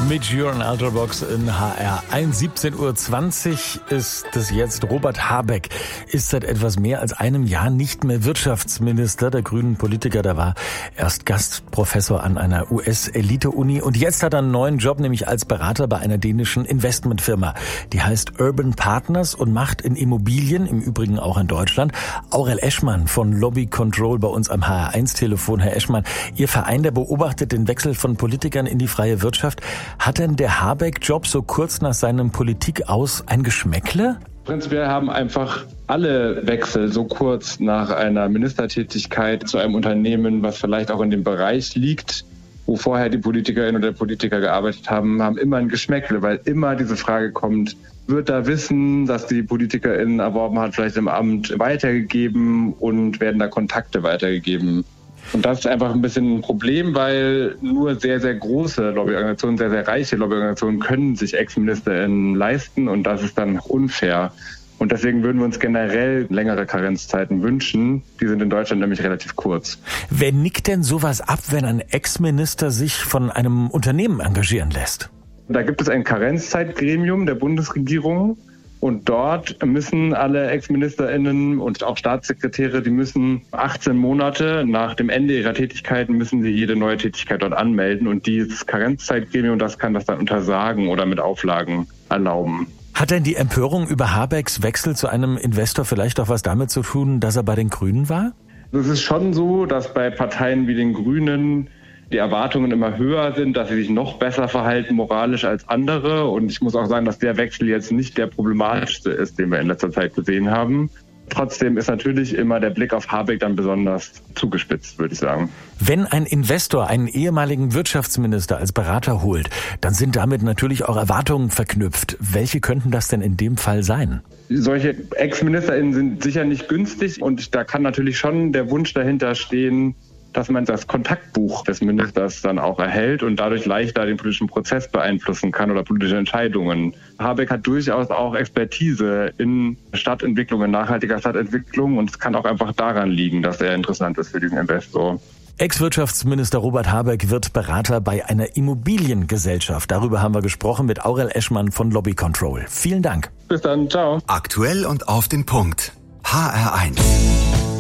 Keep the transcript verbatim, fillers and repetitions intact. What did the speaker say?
Mit Jürgen Ultrabox in H R eins. siebzehn Uhr zwanzig ist es jetzt. Robert Habeck ist seit etwas mehr als einem Jahr nicht mehr Wirtschaftsminister der grünen Politiker. Der war erst Gastprofessor an einer U S-Elite-Uni und jetzt hat er einen neuen Job, nämlich als Berater bei einer dänischen Investmentfirma. Die heißt Urban Partners und macht in Immobilien, im Übrigen auch in Deutschland. Aurel Eschmann von Lobby Control bei uns am H R eins Telefon. Herr Eschmann, Ihr Verein, der beobachtet den Wechsel von Politikern in die freie Wirtschaft. Hat denn der Habeck-Job so kurz nach seinem Politik-Aus ein Geschmäckle? Prinzipiell haben einfach alle Wechsel so kurz nach einer Ministertätigkeit zu einem Unternehmen, was vielleicht auch in dem Bereich liegt, wo vorher die Politikerinnen oder Politiker gearbeitet haben, haben immer ein Geschmäckle, weil immer diese Frage kommt, wird da Wissen, das die PolitikerInnen erworben hat, vielleicht im Amt weitergegeben und werden da Kontakte weitergegeben? Und das ist einfach ein bisschen ein Problem, weil nur sehr, sehr große Lobbyorganisationen, sehr, sehr reiche Lobbyorganisationen können sich Ex-MinisterInnen leisten und das ist dann unfair. Und deswegen würden wir uns generell längere Karenzzeiten wünschen. Die sind in Deutschland nämlich relativ kurz. Wer nickt denn sowas ab, wenn ein Ex-Minister sich von einem Unternehmen engagieren lässt? Da gibt es ein Karenzzeitgremium der Bundesregierung. Und dort müssen alle Ex-MinisterInnen und auch Staatssekretäre, die müssen achtzehn Monate nach dem Ende ihrer Tätigkeiten, müssen sie jede neue Tätigkeit dort anmelden. Und dieses Karenzzeitgremium, das kann das dann untersagen oder mit Auflagen erlauben. Hat denn die Empörung über Habecks Wechsel zu einem Investor vielleicht auch was damit zu tun, dass er bei den Grünen war? Es ist schon so, dass bei Parteien wie den Grünen die Erwartungen immer höher sind, dass sie sich noch besser verhalten moralisch als andere. Und ich muss auch sagen, dass der Wechsel jetzt nicht der problematischste ist, den wir in letzter Zeit gesehen haben. Trotzdem ist natürlich immer der Blick auf Habeck dann besonders zugespitzt, würde ich sagen. Wenn ein Investor einen ehemaligen Wirtschaftsminister als Berater holt, dann sind damit natürlich auch Erwartungen verknüpft. Welche könnten das denn in dem Fall sein? Solche Ex-MinisterInnen sind sicher nicht günstig und da kann natürlich schon der Wunsch dahinter stehen, dass man das Kontaktbuch des Ministers dann auch erhält und dadurch leichter den politischen Prozess beeinflussen kann oder politische Entscheidungen. Habeck hat durchaus auch Expertise in Stadtentwicklung, in nachhaltiger Stadtentwicklung und es kann auch einfach daran liegen, dass er interessant ist für diesen Investor. Ex-Wirtschaftsminister Robert Habeck wird Berater bei einer Immobiliengesellschaft. Darüber haben wir gesprochen mit Aurel Eschmann von Lobby Control. Vielen Dank. Bis dann, ciao. Aktuell und auf den Punkt. H R eins.